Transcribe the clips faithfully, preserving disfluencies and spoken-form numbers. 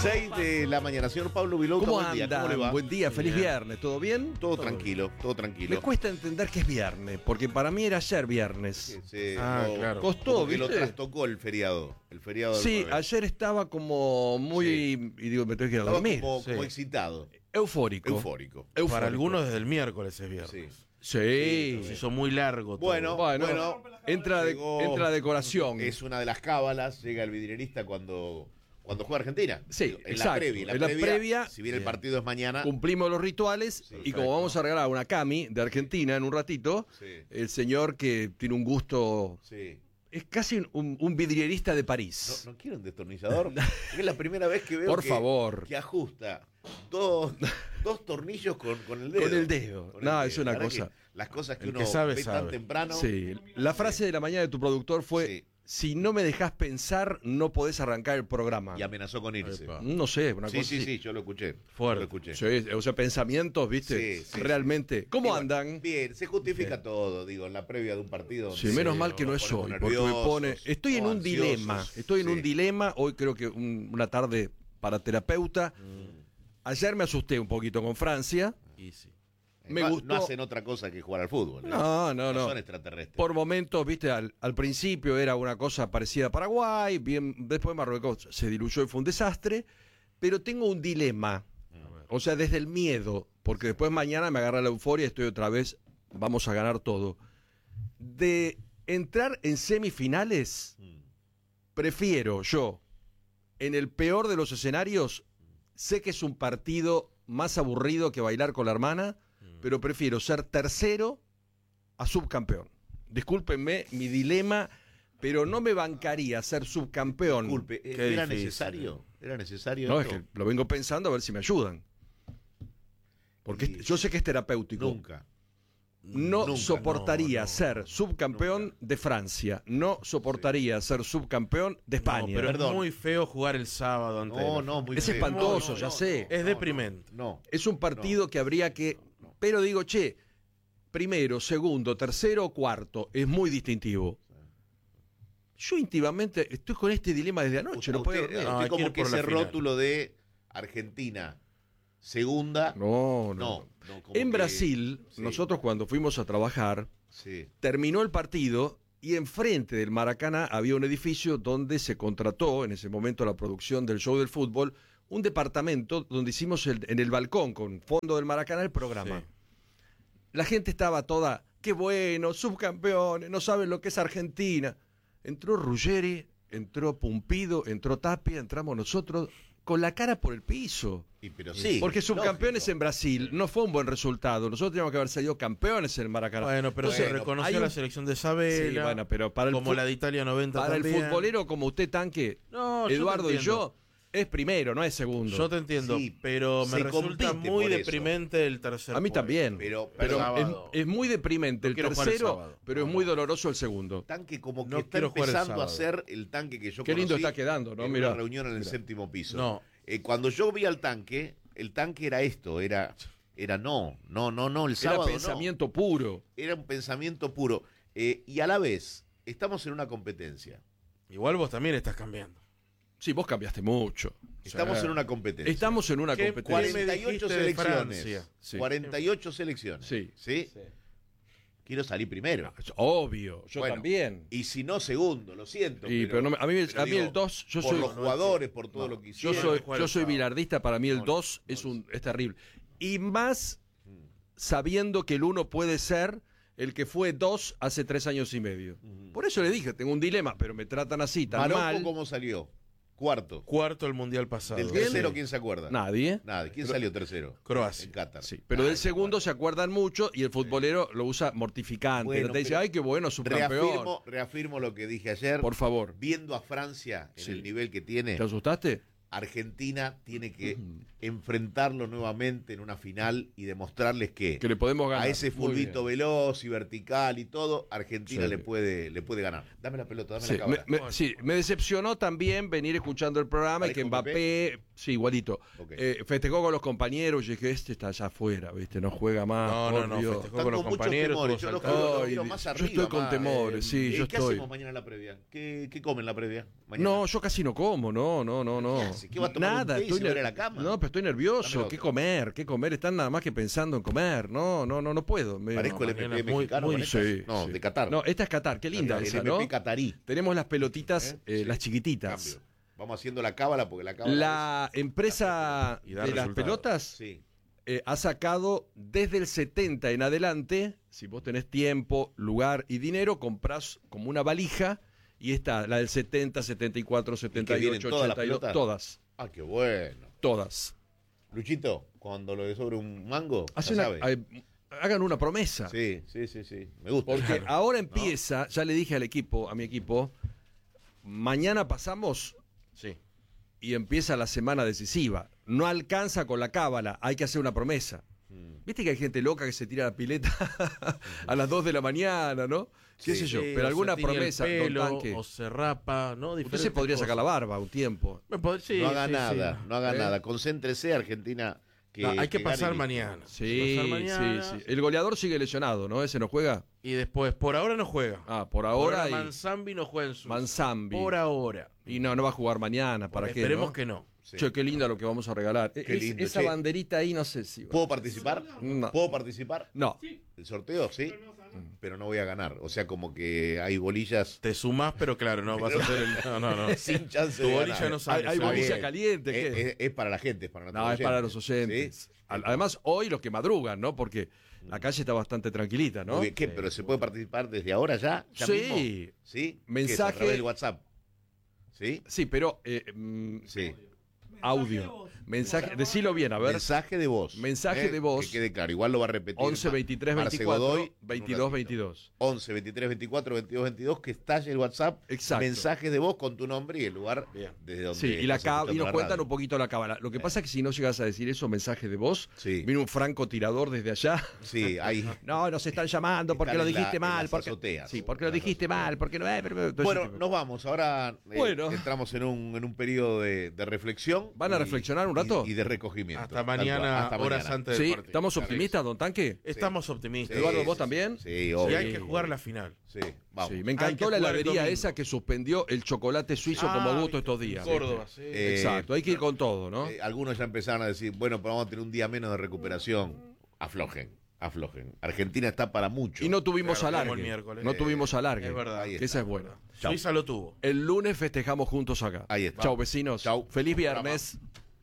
seis de la mañana, señor Pablo Vilouta, ¿Cómo buen día, andan? ¿cómo le va? Buen día, feliz Bien. viernes, ¿todo bien? Todo tranquilo, todo tranquilo. Me cuesta entender que es viernes, porque para mí era ayer viernes. Sí, sí, Ah, lo- claro. Costó, como que lo ¿viste? trastocó el feriado, el feriado del Sí, jueves. ayer estaba como muy, y digo, me tengo que ir a Estaba dormir. como, Sí. como excitado, Eufórico. eufórico. Eufórico. Para algunos desde el miércoles es viernes. Sí. Sí. Se hizo muy largo todo. Bueno, Bueno, bueno, entra, de- llegó- entra la decoración. Es una de las cábalas, llega el vidrierista cuando, cuando juega Argentina. Sí, en exacto. la previa. En la, En la previa, previa, si bien el bien. partido es mañana, Cumplimos los rituales Sí, y como perfecto. vamos a regalar una Cami de Argentina en un ratito, Sí. el señor que tiene un gusto, sí. es casi un, un vidrierista de No, París. no quiero un destornillador. Es la primera vez que veo Por que, favor. que ajusta dos, dos tornillos con, con el dedo. Con el dedo. Con No, el es dedo. una La verdad cosa. que Las cosas que El uno que sabe, ve tan sabe. temprano. Sí, la frase de la mañana de tu productor fue, Sí. si no me dejas pensar, no podés arrancar el programa. Y amenazó con irse. Epa. No sé, una Sí, cosa sí, así. sí, yo lo escuché. Fuerte. Lo escuché. Sí, o sea, pensamientos, ¿viste? Sí, sí, Realmente. ¿Cómo Y bueno, andan? Bien, se justifica todo, digo, en la previa de un partido. Sí, donde menos se- mal que no nos es ponemos hoy, porque me nerviosos, pone... Estoy en o un ansiosos. dilema, estoy en Sí. un dilema, hoy creo que un- una tarde para terapeuta. Ayer me asusté un poquito con Francia. Y sí. Me no, gustó. no hacen otra cosa que jugar al fútbol. ¿eh? No, no, no. son extraterrestres. Por momentos, viste, al, al principio era una cosa parecida a Paraguay, bien, después Marruecos se diluyó y fue un desastre, pero tengo un dilema, o sea, desde el miedo, porque después mañana me agarra la euforia y estoy otra vez, vamos a ganar todo. De entrar en semifinales, prefiero yo, en el peor de los escenarios, sé que es un partido más aburrido que bailar con la hermana, pero prefiero ser tercero a subcampeón. Discúlpenme mi dilema, pero no me bancaría ser subcampeón. Disculpe, ¿eh, Qué ¿era difícil. necesario? ¿Era necesario No, es esto? que lo vengo pensando a ver si me ayudan. Porque Y- es- yo sé que es terapéutico. Nunca. No Nunca, soportaría no, no, ser subcampeón nunca. de Francia. No soportaría ser subcampeón de España. No, pero Perdón. es muy feo jugar el sábado antes de No, la- no, muy Es feo. espantoso, No, no, ya no, sé. no, Es no, deprimente. No. Es un partido No, que habría que... Pero digo, che, primero, segundo, tercero o cuarto, es muy distintivo. Yo íntimamente estoy con este dilema desde anoche, Usted, no puedo usted- dormir. No, usted hay que como ir que por la ese final. rótulo de Argentina segunda. No, no. No, no, como En que- Brasil, sí. nosotros cuando fuimos a trabajar, Sí. terminó el partido y enfrente del Maracaná había un edificio donde se contrató, en ese momento la producción del show del fútbol, un departamento donde hicimos el- en el balcón, con fondo del Maracaná, el programa. Sí. La gente estaba toda, qué bueno, subcampeones, no saben lo que es Argentina. Entró Ruggeri, entró Pumpido, entró Tapia, entramos nosotros, con la cara por el piso. Y, pero sí. Porque subcampeones lógico. en Brasil no fue un buen resultado. Nosotros teníamos que haber salido campeones en el Maracaná. Bueno, pero Entonces, se bueno, reconoció hay un- la selección de Sabela. Sí, bueno, pero para el como fu- la de Italia noventa Para también. el futbolero como usted, Tanque, No, yo te Eduardo y entiendo. yo, es primero, no es segundo. Yo te entiendo, Sí, pero me se resulta compite muy por eso. deprimente el tercer A mí puesto. también. Pero- Pero, pero- es, sábado. es muy deprimente No el quiero jugar el tercero, sábado. pero No, es muy no. doloroso el segundo. Tanque como que No está quiero jugar el empezando a sábado. ser el tanque que yo Qué lindo conocí está quedando, ¿no? en Mirá. una reunión en el Mirá. séptimo piso. No. Eh, cuando yo vi al tanque, el tanque era esto, era, era no, no, no, no, el sábado Era pensamiento puro. no. Era un pensamiento puro. Eh, y a la vez, estamos en una competencia. Igual vos también estás cambiando. Sí, vos cambiaste mucho. Estamos O sea, en una competencia. Estamos en una ¿Qué- competencia. cuál me cuarenta y ocho dijiste de selecciones. Francia? Sí. cuarenta y ocho selecciones. Sí. ¿Sí? Quiero salir primero. Es obvio, yo Bueno, también. Y si no, segundo, lo siento. Y, pero no me- a mí- pero a mí el dos, yo por soy- los jugadores, por todo lo que Yo hicieron. soy, jugar yo el soy sábado. bilardista, para mí el No, dos no, es un es terrible. Y más sabiendo que el uno puede ser el que fue dos hace tres años y medio. Por eso le dije, tengo un dilema, pero me tratan así, tan Marocco, mal. ¿cómo salió? Cuarto. Cuarto el mundial pasado. Del tercero, ¿quién se acuerda? Nadie. Nadie. ¿Quién salió tercero? Croacia. En Qatar. Sí, pero Ah, del segundo se acuerdan mucho y el futbolero lo usa mortificante. Bueno, Te dice, pero ay, qué bueno, subcampeón. Reafirmo, reafirmo lo que dije ayer. Por favor. Viendo a Francia en Sí. el nivel que tiene, ¿Te asustaste? Argentina tiene que enfrentarlo nuevamente en una final y demostrarles que, Que le podemos ganar. a ese Muy fulbito bien. veloz y vertical y todo, Argentina Sí. le puede le puede ganar. Dame la pelota, dame Sí, la cámara. me, me- sí, me decepcionó también venir escuchando el programa y que Parejo Mbappé Sí, igualito. Ok. Eh, festejó con los compañeros y dije, este está allá afuera, ¿viste? No juega más. No, por no, no, Dios. festejó Están con los con muchos compañeros. temores, estuvo yo los saltando. quiero, los Ay, quiero yo más estoy arriba. con más, temores, sí, ¿y yo ¿Qué estoy. hacemos mañana en la previa? ¿Qué, qué comen en la previa? Mañana. No, yo casi no como, no, no, no, no. ¿Qué hace? ¿Qué va a tomar un Nada, té y estoy se va a ir ner- a la cama? No, pero estoy nervioso. Dámelo ¿Qué otro. comer? ¿Qué comer? Están nada más que pensando en comer. No, no, no, no puedo. Me- Parezco el M mañana P muy- mexicano. muy- con estas. sí, no, sí. de Qatar. No, esta es Qatar, qué linda el esa, M P ¿no? catarí. Tenemos las pelotitas, ¿Eh? eh, Sí. las chiquititas. Cambio. Vamos haciendo la cábala porque la cábala. La empresa Y da de las resultados. pelotas es- Sí. eh, ha sacado desde el setenta en adelante, si vos tenés tiempo, lugar y dinero, comprás como una valija y está la del setenta, setenta y cuatro, setenta y vienen ocho, todas las ochenta y dos, pelotas? todas, Ah, qué bueno. todas. Luchito, cuando lo de sobre un mango, Hace ya una- sabe. eh, hagan una promesa. Sí, sí, sí, sí. Me gusta. Porque ahora empieza, ya le dije al equipo, a mi equipo, mañana pasamos Sí. y empieza la semana decisiva. No alcanza con la cábala, hay que hacer una promesa. Mm. Viste que hay gente loca que se tira a la pileta a las dos de la mañana, ¿no? ¿Qué Sí, sé yo? Sí, pero o alguna se tiñe el promesa, don pelo, Tanque. o se rapa, ¿no? Usted se Diferentes podría sacar la cosas. barba un tiempo. Me pod- sí, no haga sí, nada, sí. no haga ¿Eh? nada. Concéntrese, Argentina. Que, No, hay que, gane pasar y- mañana. Sí, Pasar mañana, sí, sí. El goleador sigue lesionado, ¿no? Ese no juega. Y después, por ahora no juega. Ah, por Por ahora. y Manzambi no juega en su. Manzambi. Por ahora. Y no, no va a jugar mañana. ¿Para qué? Esperemos ¿no? que no. Sí. Che, qué linda lo que vamos a regalar. Qué Es- lindo, esa che. banderita ahí no sé si va. ¿Puedo participar? No. ¿Puedo participar? No. ¿El sorteo? Sí. Pero no voy a ganar. O sea, como que hay bolillas Te sumás, pero claro, no vas a hacer el. No, no, no. sin chance Tu de bolilla ganar. no sale. Hay, hay Está bolilla bien. caliente. ¿qué? Es, es- es para la gente, es para nuestros No, es para oyentes. los oyentes. ¿Sí? Al- Además, hoy los que madrugan, ¿no? Porque la calle está bastante tranquilita, ¿no? Muy bien. ¿Qué? ¿Pero se puede participar desde ahora ya? ¿Ya Sí. mismo? ¿Sí? ¿Qué es, Mensaje- a través del WhatsApp. ¿Sí? Sí, pero eh, mm, Sí. audio. Mensaje, decilo bien, a ver. Mensaje de voz. Mensaje de voz. Que quede claro. Igual lo va a repetir. once, Ma- veintitrés, Marce veinticuatro, Godoy en un veintidós, ratito. veintidós. once, veintitrés, veinticuatro, veintidós, veintidós, que estalle el WhatsApp. Exacto. Mensaje de voz con tu nombre y el lugar Bien. desde donde Sí, y, la estás ca- escuchando y nos la cuentan radio. un poquito la cábala. Lo que pasa es que si no llegas a decir eso, mensaje de voz, Sí. viene un francotirador desde allá. Sí, hay. No, nos están llamando porque Están lo en la- dijiste en mal. las Porque, azoteas. sí, porque lo En las dijiste azoteas. mal. Porque no, eh, pero- pero- todo ese Bueno, tipo. nos vamos. Ahora eh, Bueno. entramos en un, en un periodo de, de reflexión. ¿Van a y- reflexionar un rato? Y, y de recogimiento. Hasta Tal cual, mañana, hasta horas mañana. antes del Sí, partido. ¿estamos Claro, optimistas, don Tanque? Estamos optimistas. Sí, Eduardo, sí, ¿vos sí. también? Sí, Y obvio. hay que jugar la final. Sí, vamos. Sí, me Hay que encantó la jugar el heladería domingo. esa que suspendió el chocolate suizo como Ah, gusto estos días. Córdoba, sí. Eh, Exacto, hay que ir con todo, ¿no? Eh, algunos ya empezaron a decir, bueno, pero vamos a tener un día menos de recuperación. Aflojen, aflojen. Argentina está para mucho. Y no tuvimos Claro, alargue. como el miércoles. No Eh, tuvimos alargue. es verdad. Ahí Que esa es buena. Chau. Suiza lo tuvo. El lunes festejamos juntos acá. Ahí está. Chau, vecinos. Chau. Feliz Buen programa. viernes.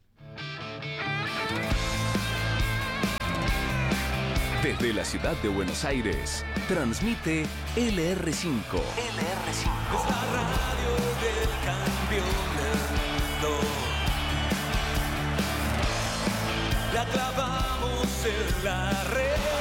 Desde la ciudad de Buenos Aires, transmite L R cinco. L R cinco. Es la radio del campeón del mundo. La clavamos en la red.